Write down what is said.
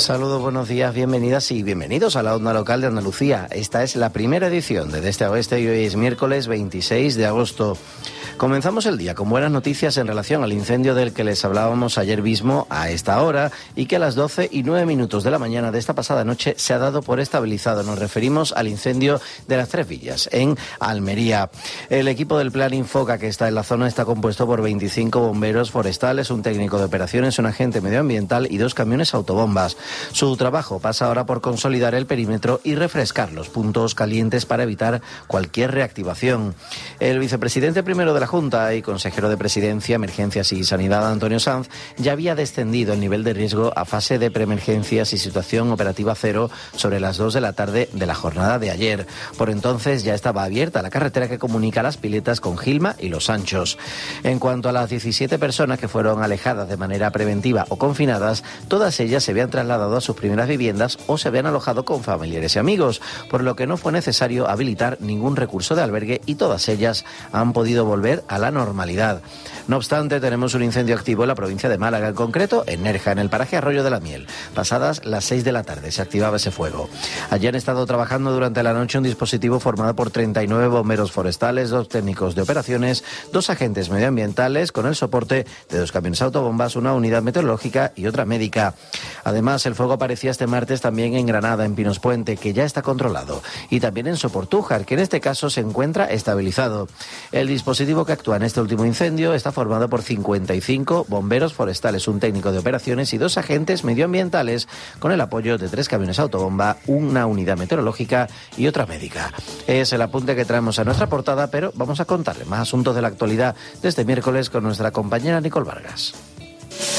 Saludos, buenos días, bienvenidas y bienvenidos a la Onda Local de Andalucía. Esta es la primera edición de Este a Oeste y hoy es miércoles 26 de agosto. Comenzamos el día con buenas noticias en relación al incendio del que les hablábamos ayer mismo a esta hora y que a las 12:09 de la mañana de esta pasada noche se ha dado por estabilizado. Nos referimos al incendio de las Tres Villas, en Almería. El equipo del Plan Infoca que está en la zona está compuesto por 25 bomberos forestales, un técnico de operaciones, un agente medioambiental y 2 camiones autobombas. Su trabajo pasa ahora por consolidar el perímetro y refrescar los puntos calientes para evitar cualquier reactivación. El vicepresidente primero de la Junta y consejero de Presidencia, Emergencias y Sanidad, Antonio Sanz, ya había descendido el nivel de riesgo a fase de preemergencias y situación operativa cero sobre las 2 de la tarde de la jornada de ayer. Por entonces ya estaba abierta la carretera que comunica Las Piletas con Gilma y Los Sanchos. En cuanto a las 17 personas que fueron alejadas de manera preventiva o confinadas, todas ellas se habían trasladado a sus primeras viviendas o se habían alojado con familiares y amigos, por lo que no fue necesario habilitar ningún recurso de albergue y todas ellas han podido volver a la normalidad. No obstante, tenemos un incendio activo en la provincia de Málaga, en concreto en Nerja, en el paraje Arroyo de la Miel. Pasadas las 6 de la tarde se activaba ese fuego. Allí han estado trabajando durante la noche un dispositivo formado por 39 bomberos forestales, 2 técnicos de operaciones, 2 agentes medioambientales con el soporte de 2 camiones autobombas, una unidad meteorológica y otra médica. Además, el fuego aparecía este martes también en Granada, en Pinos Puente, que ya está controlado, y también en Soportújar, que en este caso se encuentra estabilizado. El dispositivo que actúa en este último incendio está formado por 55 bomberos forestales, un técnico de operaciones y 2 agentes medioambientales, con el apoyo de 3 camiones autobomba, una unidad meteorológica y otra médica. Es el apunte que traemos a nuestra portada, pero vamos a contarle más asuntos de la actualidad de este miércoles con nuestra compañera Nicole Vargas.